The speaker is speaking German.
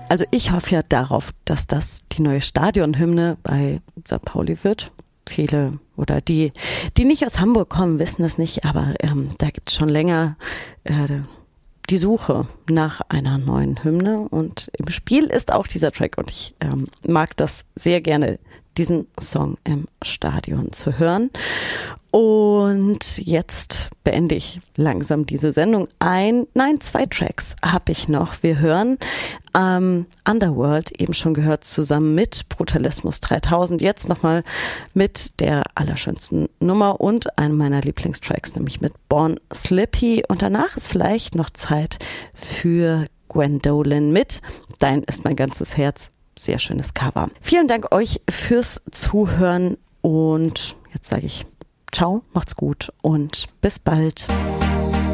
Also ich hoffe ja darauf, dass das die neue Stadionhymne bei St. Pauli wird. Viele oder die nicht aus Hamburg kommen, wissen es nicht, aber da gibt es schon länger die Suche nach einer neuen Hymne und im Spiel ist auch dieser Track und ich mag das sehr gerne, diesen Song im Stadion zu hören. Und jetzt beende ich langsam diese Sendung. 2 Tracks habe ich noch. Wir hören Underworld, eben schon gehört, zusammen mit Brutalismus 3000. Jetzt nochmal mit der allerschönsten Nummer und einem meiner Lieblingstracks, nämlich mit Born Slippy. Und danach ist vielleicht noch Zeit für Gwendolyn mit Dein ist mein ganzes Herz. Sehr schönes Cover. Vielen Dank euch fürs Zuhören und jetzt sage ich ciao, macht's gut und bis bald.